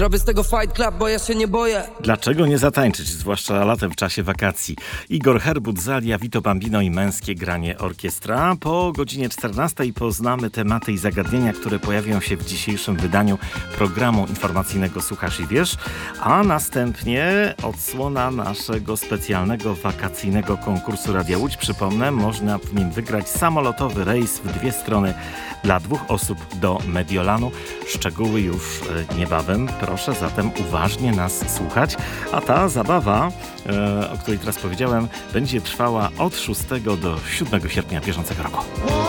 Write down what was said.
Zrobię z tego Fight Club, bo ja się nie boję. Dlaczego nie zatańczyć, zwłaszcza latem w czasie wakacji? Igor Herbut, Zalia, Vito Bambino i męskie granie orkiestra. Po godzinie 14 poznamy tematy i zagadnienia, które pojawią się w dzisiejszym wydaniu programu informacyjnego Słuchasz i Wiesz, a następnie odsłona naszego specjalnego wakacyjnego konkursu Radia Łódź. Przypomnę, można w nim wygrać samolotowy rejs w dwie strony dla 2 osób do Mediolanu. Szczegóły już niebawem. Proszę zatem uważnie nas słuchać. A ta zabawa, o której teraz powiedziałem, będzie trwała od 6 do 7 sierpnia bieżącego roku.